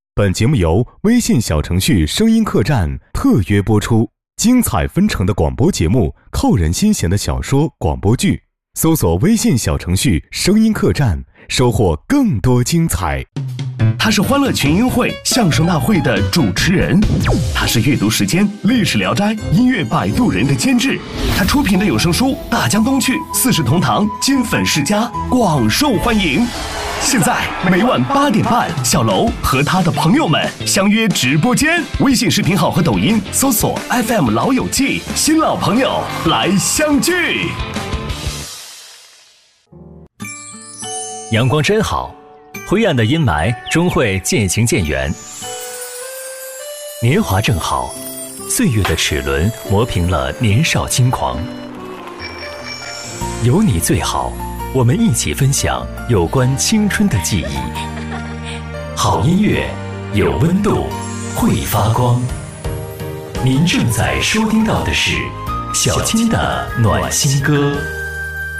本节目由微信小程序声音客栈特约播出，精彩纷呈的广播节目，扣人心弦的小说广播剧，搜索微信小程序声音客栈，收获更多精彩。 他是欢乐群英会相声大会的主持人，他是阅读时间历史聊斋音乐摆渡人的监制，他出品的有声书《大江东去》四世同堂金粉世家广受欢迎。现在每晚8点半，小楼和他的朋友们相约直播间，微信视频号和抖音搜索 FM 老友记，新老朋友来相聚。 阳光真好，灰暗的阴霾终会渐行渐远。年华正好，岁月的齿轮磨平了年少轻狂。有你最好，我们一起分享有关青春的记忆。好音乐，有温度，会发光。您正在收听到的是小青的暖心歌。